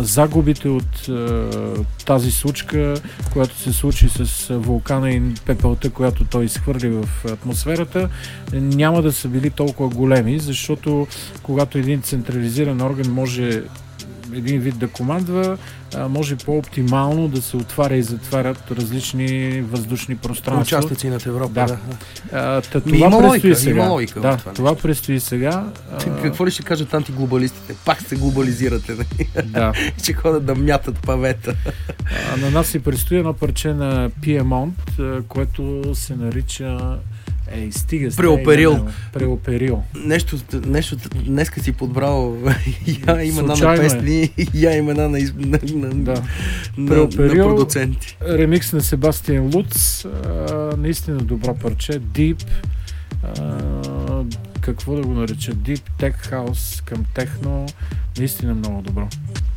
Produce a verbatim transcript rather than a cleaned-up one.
загубите от а, тази случка, която се случи с вулкана и пепелта, която той изхвърли в атмосферата, няма да са били толкова големи, защото когато един централизиран орган може един вид да командва, може по-оптимално да се отваря и затварят различни въздушни пространства. Участъци над Европа, да. да. А, та, това има предстои лойка, сега. Има лойка да, това, това предстои сега. Какво ли ще кажат антиглобалистите? Пак се глобализирате, да. Ще ходят да мятат павета. А, на нас си предстои едно парче на Пиемонт, което се нарича Ей, стига се. Преоперил. Преоперил. Нещо, нещо днеска си подбрал я имена на песни, я имена на, на, на, да. на, на продуценти. Ремикс на Себастиан Луц. А, наистина добро парче. Deep. А, какво да го нареча? Deep Tech House към техно. Наистина много добро.